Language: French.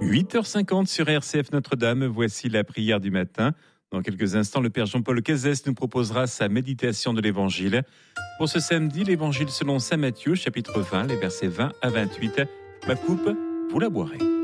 8h50 sur RCF Notre-Dame, voici la prière du matin. Dans quelques instants, le Père Jean-Paul Cazès nous proposera sa méditation de l'Évangile. Pour ce samedi, l'Évangile selon saint Matthieu, chapitre 20, les versets 20 à 28. Ma coupe, vous la boirez.